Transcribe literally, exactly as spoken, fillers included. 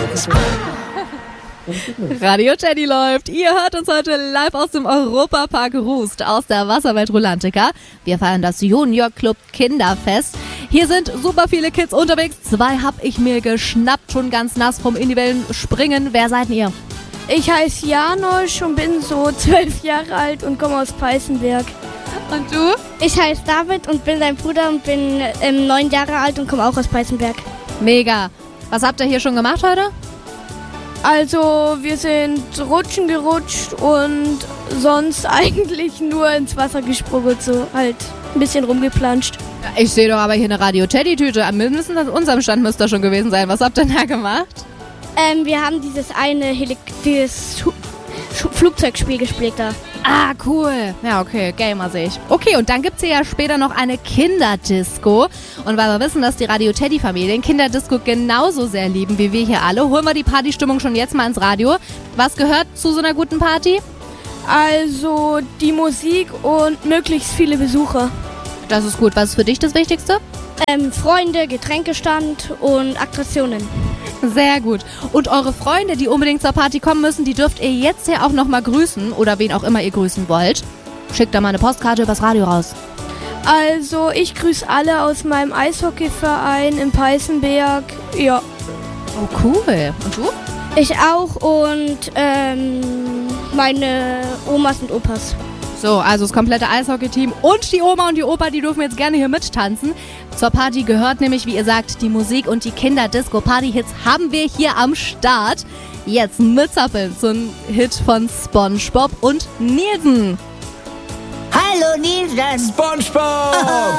Radio Teddy läuft. Ihr hört uns heute live aus dem Europapark Rust, aus der Wasserwelt Rulantica. Wir feiern das Junior Club Kinderfest. Hier sind super viele Kids unterwegs. Zwei hab ich mir geschnappt, schon ganz nass vom in die Wellen springen. Wer seid ihr? Ich heiße Janosch und bin so zwölf Jahre alt und komme aus Peißenberg. Und du? Ich heiße David und bin dein Bruder und bin ähm, neun Jahre alt und komme auch aus Peißenberg. Mega. Was habt ihr hier schon gemacht heute? Also wir sind rutschen gerutscht und sonst eigentlich nur ins Wasser gesprungen und so halt ein bisschen rumgeplanscht. Ich sehe doch aber hier eine Radio-Teddy-Tüte. Mindestens an unserem Stand müsste das schon gewesen sein. Was habt ihr denn da gemacht? Ähm, wir haben dieses eine Heli- dieses Schu- Schu- Flugzeugspiel gespielt da. Ah, cool. Ja, okay, Gamer sehe ich. Okay, und dann gibt's hier ja später noch eine Kinderdisco. Und weil wir wissen, dass die Radio-Teddy-Familien Kinderdisco genauso sehr lieben wie wir hier alle, holen wir die Partystimmung schon jetzt mal ins Radio. Was gehört zu so einer guten Party? Also die Musik und möglichst viele Besucher. Das ist gut. Was ist für dich das Wichtigste? Ähm, Freunde, Getränkestand und Attraktionen. Sehr gut. Und eure Freunde, die unbedingt zur Party kommen müssen, die dürft ihr jetzt ja auch nochmal grüßen oder wen auch immer ihr grüßen wollt. Schickt da mal eine Postkarte übers Radio raus. Also ich grüße alle aus meinem Eishockeyverein in Peißenberg. Ja. Oh, cool. Und du? Ich auch und ähm, meine Omas und Opas. So, also das komplette Eishockey-Team und die Oma und die Opa, die dürfen jetzt gerne hier mittanzen. Zur Party gehört nämlich, wie ihr sagt, die Musik und die Kinder-Disco-Party-Hits haben wir hier am Start. Jetzt mit Zappeln zum Hit von SpongeBob und Nielsen. Hallo Nielsen! SpongeBob!